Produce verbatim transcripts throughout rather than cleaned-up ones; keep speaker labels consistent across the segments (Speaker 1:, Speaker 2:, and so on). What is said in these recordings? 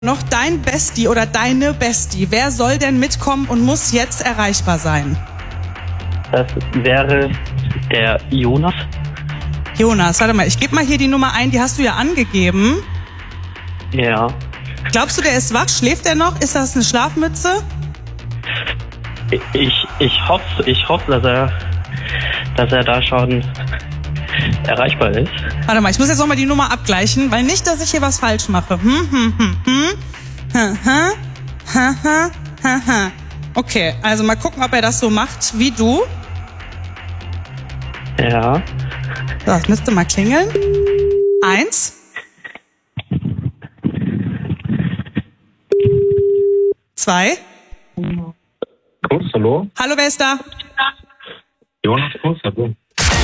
Speaker 1: Noch dein Bestie oder deine Bestie. Wer soll denn mitkommen und muss jetzt erreichbar sein?
Speaker 2: Das wäre der Jonas.
Speaker 1: Jonas, warte mal, ich gebe mal hier die Nummer ein, die hast du ja angegeben.
Speaker 2: Ja.
Speaker 1: Glaubst du, der ist wach? Schläft er noch? Ist das eine Schlafmütze?
Speaker 2: Ich, ich hoffe, ich hoffe, dass er, dass er da schon erreichbar ist.
Speaker 1: Warte mal, ich muss jetzt nochmal die Nummer abgleichen, weil nicht, dass ich hier was falsch mache. Hm, hm, hm, hm. Ha, ha, ha, ha, ha, ha. Okay, also mal gucken, ob er das so macht wie du.
Speaker 2: Ja.
Speaker 1: So, das müsste mal klingeln. Eins. Zwei.
Speaker 3: Kuss, hallo?
Speaker 1: Hallo, wer ist da?
Speaker 3: Jonas Kuss, hallo?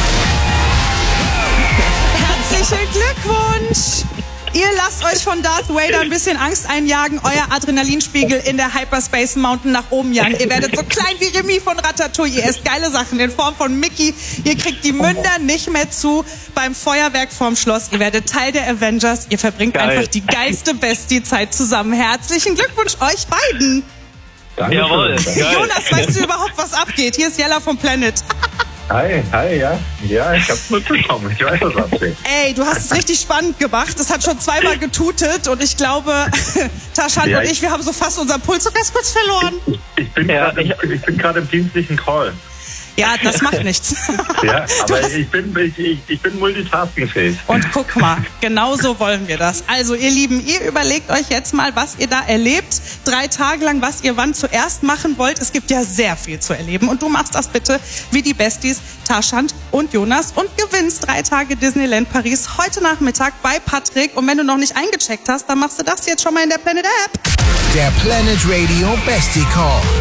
Speaker 1: Herzlichen Glückwunsch! Ihr lasst euch von Darth Vader ein bisschen Angst einjagen, euer Adrenalinspiegel in der Hyperspace Mountain nach oben jagen. Ihr werdet so klein wie Remy von Ratatouille. Ihr esst geile Sachen in Form von Mickey. Ihr kriegt die Münder nicht mehr zu beim Feuerwerk vorm Schloss. Ihr werdet Teil der Avengers. Ihr verbringt
Speaker 2: Geil.
Speaker 1: einfach die geilste Bestie-Zeit zusammen. Herzlichen Glückwunsch euch beiden!
Speaker 3: Danke.
Speaker 2: Jawohl. Geil.
Speaker 1: Jonas, weißt du überhaupt, was abgeht? Hier ist Jella vom Planet.
Speaker 3: Hi, hi, ja. Ja, ich hab's mitbekommen. Ich weiß, was abgeht.
Speaker 1: Ey, du hast es richtig spannend gemacht. Das hat schon zweimal getutet und ich glaube, Tarzan
Speaker 3: Ja,
Speaker 1: und ich,
Speaker 3: ich-
Speaker 1: wir haben so fast unseren Puls so ganz kurz verloren.
Speaker 3: Ich bin
Speaker 2: Ja,
Speaker 3: gerade
Speaker 2: ich-
Speaker 3: im, ich bin gerade im dienstlichen Call.
Speaker 1: Ja, das macht nichts.
Speaker 3: Ja,
Speaker 1: Du
Speaker 3: aber
Speaker 1: hast-
Speaker 3: ich bin, ich, ich, ich bin multitaskingfähig.
Speaker 1: Und guck mal, genau so wollen wir das. Also ihr Lieben, ihr überlegt euch jetzt mal, was ihr da erlebt. Drei Tage lang, was ihr wann zuerst machen wollt. Es gibt ja sehr viel zu erleben. Und du machst das bitte wie die Besties Tarzan und Jonas und gewinnst drei Tage Disneyland Paris heute Nachmittag bei Patrick. Und wenn du noch nicht eingecheckt hast, dann machst du das jetzt schon mal in der Planet App.
Speaker 4: Der Planet Radio Bestie Call.